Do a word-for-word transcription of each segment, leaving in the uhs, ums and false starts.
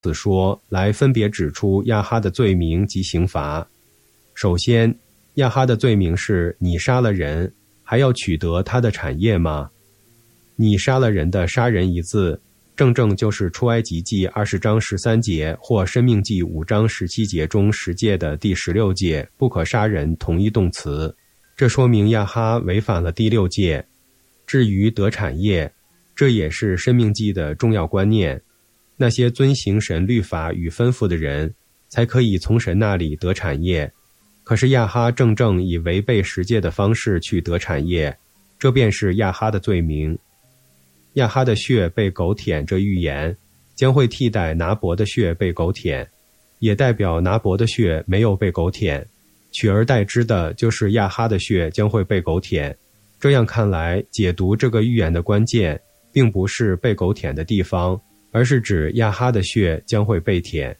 此说来分别指出亚哈的罪名及刑罚。首先，亚哈的罪名是你杀了人，还要取得他的产业吗？你杀了人的杀人一字，正正就是出埃及记二十章十三节或申命记五章十七节中十诫的第十六诫不可杀人同一动词。这说明亚哈违反了第六诫。至于得产业，这也是申命记的重要观念。那些遵行神律法与吩咐的人，才可以从神那里得产业。可是亚哈正正以违背十诫的方式去得产业，这便是亚哈的罪名。亚哈的血被狗舔，这预言将会替代拿伯的血被狗舔，也代表拿伯的血没有被狗舔，取而代之的就是亚哈的血将会被狗舔。这样看来，解读这个预言的关键并不是被狗舔的地方，而是指亚哈的血将会被舔。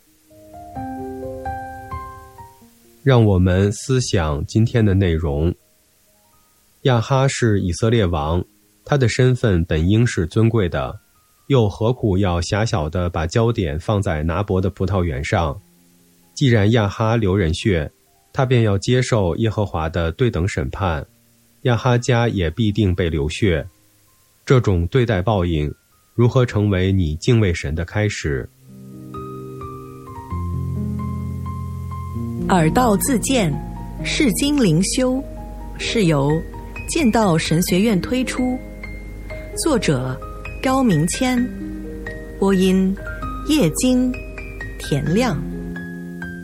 让我们思想今天的内容。亚哈是以色列王，他的身份本应是尊贵的，又何苦要狭小地把焦点放在拿伯的葡萄园上？既然亚哈流人血，他便要接受耶和华的对等审判，亚哈家也必定被流血。这种对待报应，如何成为你敬畏神的开始？ 耳道自荐，世经灵修，是由剑道神学院推出，作者高明谦，播音叶金、田亮。